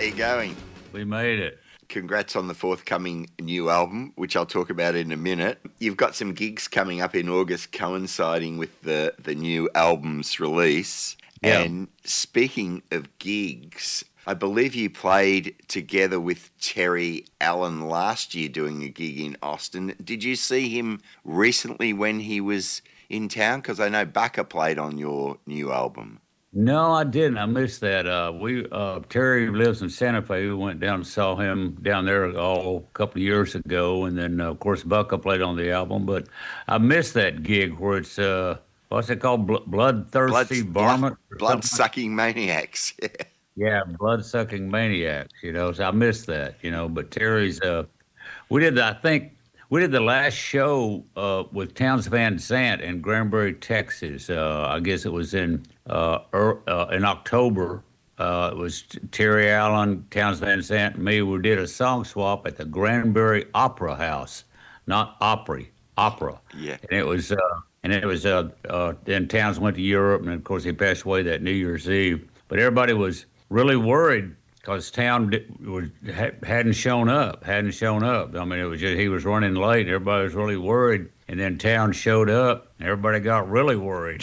you going? We made it. Congrats on the forthcoming new album, which I'll talk about in a minute. You've got some gigs coming up in August coinciding with the new album's release. Yeah. And speaking of gigs, I believe you played together with Terry Allen last year doing a gig in Austin. Did you see him recently when he was in town? Because I know Baka played on your new album. No, I didn't. I missed that. Terry lives in Santa Fe. We went down and saw him down there a couple of years ago, and then of course Bucka played on the album. But I missed that gig where it's what's it called? Bloodthirsty Varmint, blood-sucking maniacs. Yeah, blood-sucking maniacs. So I missed that. But Terry's. We did. I think we did the last show with Townes Van Zandt in Granbury, Texas. I guess it was in October. It was Terry Allen, Townes Van Zandt, and me. We did a song swap at the Granbury Opera House, not Opry, Opera. Yeah. And it was. Then Townes went to Europe, and of course he passed away that New Year's Eve. But everybody was really worried because hadn't shown up. I mean, it was just he was running late. Everybody was really worried, and then Town showed up. And everybody got really worried.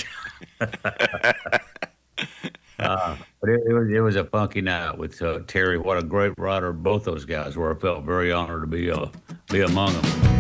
But it was a funky night with Terry. What a great writer both those guys were. I felt very honored to be among them.